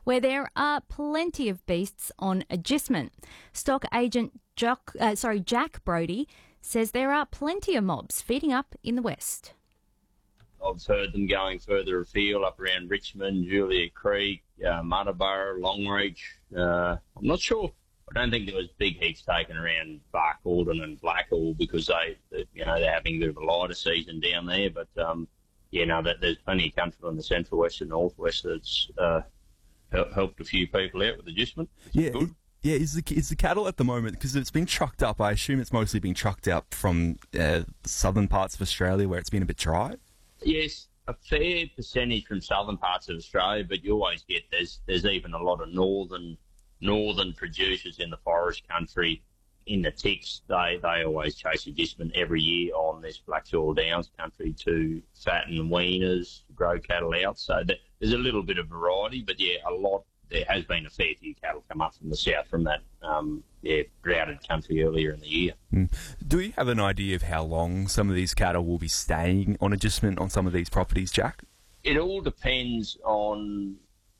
where there are plenty of beasts on agistment. Stock agent Jack Brodie says there are plenty of mobs feeding up in the west. I've heard them going further afield, up around Richmond, Julia Creek, Muddaborough, Longreach. I'm not sure. I don't think there was big heaps taken around Barcaldine and Blackall because they're having a bit of a lighter season down there. But there's plenty of country on the central west and northwest that's helped a few people out with adjustment. Yeah, is the cattle at the moment, because it's been trucked up, I assume it's mostly been trucked up from southern parts of Australia where it's been a bit dry? Yes, a fair percentage from southern parts of Australia, but you always get there's even a lot of northern producers in the forest country. In the ticks, they always chase adjustment every year on this Black Soil Downs country to fatten weaners, grow cattle out. So there's a little bit of variety, but there has been a fair few cattle come up from the south from that droughted country earlier in the year. Do you have an idea of how long some of these cattle will be staying on adjustment on some of these properties, Jack? It all depends on,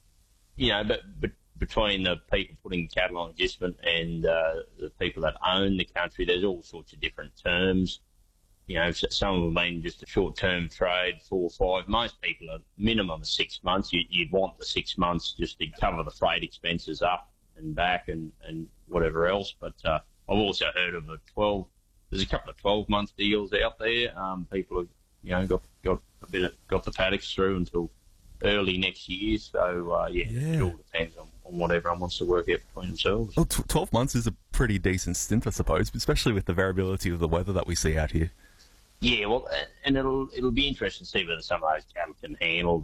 but between the people putting cattle on adjustment and the people that own the country, there's all sorts of different terms. Some of them have been just a short-term trade, 4 or 5. Most people are minimum of 6 months. You'd want the 6 months just to cover the freight expenses up and back and whatever else. But I've also heard of there's a couple of 12-month deals out there. People have, got the paddocks through until early next year. So, it all depends on what everyone wants to work out between themselves. Well, 12 months is a pretty decent stint, I suppose, especially with the variability of the weather that we see out here. Yeah, well, and it'll be interesting to see whether some of those cattle can handle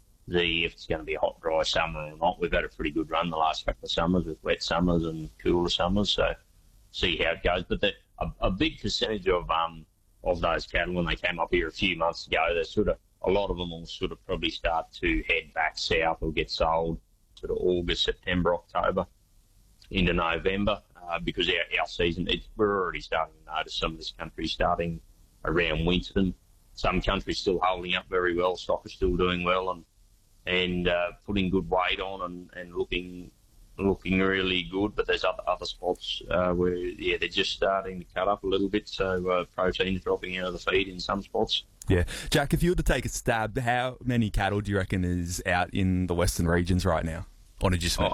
if it's going to be a hot, dry summer or not. We've had a pretty good run the last couple of summers with wet summers and cooler summers, so see how it goes. But a big percentage of those cattle, when they came up here a few months ago, a lot of them will sort of probably start to head back south or get sold sort of August, September, October into November because our season, we're already starting to notice some of this country starting around Winton. Some countries still holding up very well. Stock is still doing well and putting good weight on and looking really good. But there's other spots where they're just starting to cut up a little bit. So protein's dropping out of the feed in some spots. Yeah, Jack, if you were to take a stab, how many cattle do you reckon is out in the western regions right now on adjustment?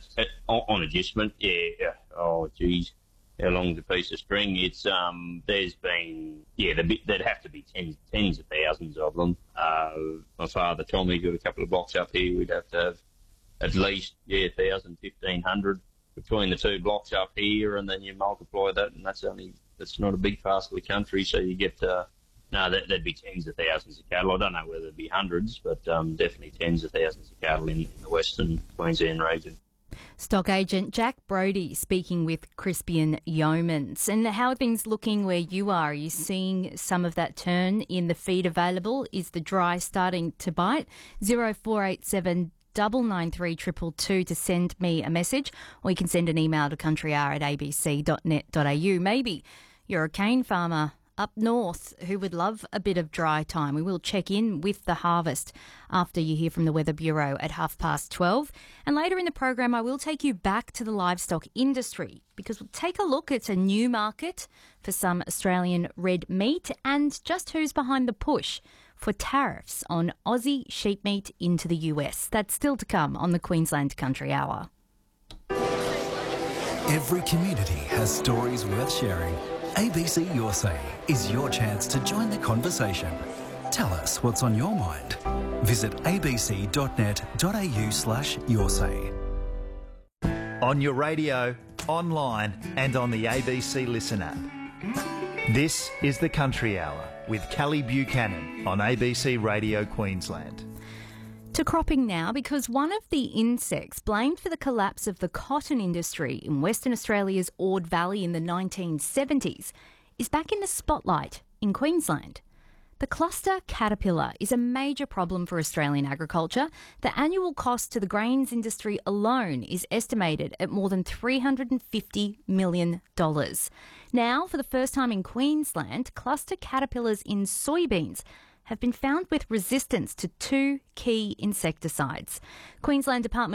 On adjustment, yeah. Oh, geez. How long's a piece of string? It's there's been there'd have to be tens of thousands of them. My father told me to do a couple of blocks up here. We'd have to have at least 1,000, 1,500 between the two blocks up here, and then you multiply that, and that's not a big part of the country. So you get there'd be tens of thousands of cattle. I don't know whether it'd be hundreds, but definitely tens of thousands of cattle in the western Queensland region. Stock agent Jack Brodie speaking with Crispian Yeomans. And how are things looking where you are? Are you seeing some of that turn in the feed available? Is the dry starting to bite? 0487 993 222 to send me a message, or you can send an email to countryhour@abc.net.au. Maybe you're a cane farmer up north who would love a bit of dry time. We will check in with the harvest after you hear from the Weather Bureau at 12:30. And later in the program, I will take you back to the livestock industry because we'll take a look at a new market for some Australian red meat and just who's behind the push for tariffs on Aussie sheep meat into the US. That's still to come on the Queensland Country Hour. Every community has stories worth sharing. ABC Your Say is your chance to join the conversation. Tell us what's on your mind. Visit abc.net.au/yoursay. On your radio, online and on the ABC Listen app. This is the Country Hour with Kelly Buchanan on ABC Radio Queensland. To cropping now, because one of the insects blamed for the collapse of the cotton industry in Western Australia's Ord Valley in the 1970s is back in the spotlight in Queensland. The cluster caterpillar is a major problem for Australian agriculture. The annual cost to the grains industry alone is estimated at more than $350 million. Now, for the first time in Queensland, cluster caterpillars in soybeans have been found with resistance to two key insecticides. Queensland Department